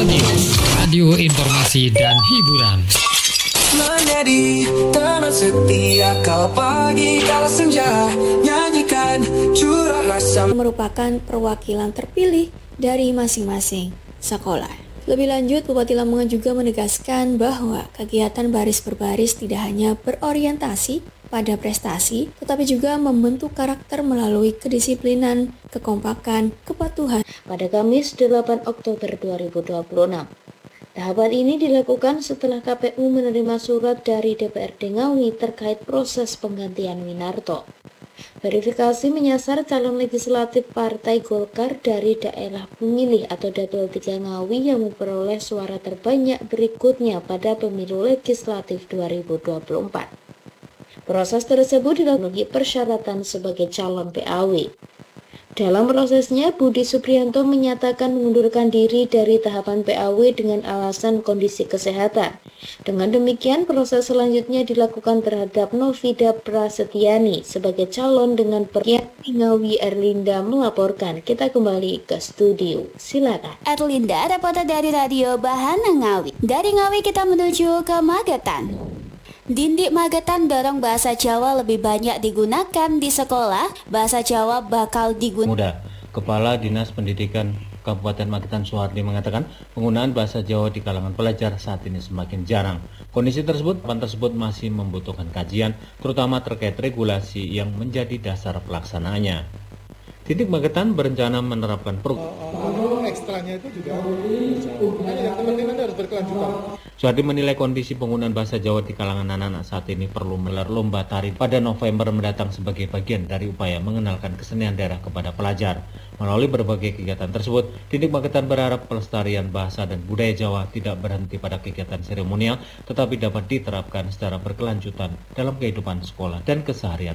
Radio, radio informasi dan hiburan. Menjadi teman setia kau pagi kala senja, nyanyikan curah rasa. Merupakan perwakilan terpilih dari masing-masing sekolah. Lebih lanjut, Bupati Lamongan juga menegaskan bahwa kegiatan baris berbaris tidak hanya berorientasi pada prestasi, tetapi juga membentuk karakter melalui kedisiplinan, kekompakan, kepatuhan. Pada Kamis 8 Oktober 2026. Tahapan ini dilakukan setelah KPU menerima surat dari DPRD Ngawi terkait proses penggantian Winarto. Verifikasi menyasar calon legislatif Partai Golkar dari daerah pemilih atau Dapil 3 Ngawi yang memperoleh suara terbanyak berikutnya pada pemilu legislatif 2024. Proses tersebut dilakukan persyaratan sebagai calon PAW. Dalam prosesnya, Budi Supriyanto menyatakan mengundurkan diri dari tahapan PAW dengan alasan kondisi kesehatan. Dengan demikian, proses selanjutnya dilakukan terhadap Novida Prasetyani sebagai calon dengan Ngawi. Erlinda melaporkan. Kita kembali ke studio. Silakan. Erlinda, reporter dari Radio Bahana Ngawi. Dari Ngawi kita menuju ke Magetan. Dindik Magetan dorong bahasa Jawa lebih banyak digunakan di sekolah. Bahasa Jawa bakal digunakan. Muda, Kepala Dinas Pendidikan Kabupaten Magetan Suhardi mengatakan penggunaan bahasa Jawa di kalangan pelajar saat ini semakin jarang. Kondisi tersebut masih membutuhkan kajian, terutama terkait regulasi yang menjadi dasar pelaksanaannya. Dindik Magetan berencana menerapkan program ekstranya itu juga yang penting harus berkelanjutan. Suhardi menilai kondisi penggunaan bahasa Jawa di kalangan anak-anak saat ini perlu menggelar lomba tari pada November mendatang sebagai bagian dari upaya mengenalkan kesenian daerah kepada pelajar. Melalui berbagai kegiatan tersebut, Dindik Magetan berharap pelestarian bahasa dan budaya Jawa tidak berhenti pada kegiatan seremonial, tetapi dapat diterapkan secara berkelanjutan dalam kehidupan sekolah dan keseharian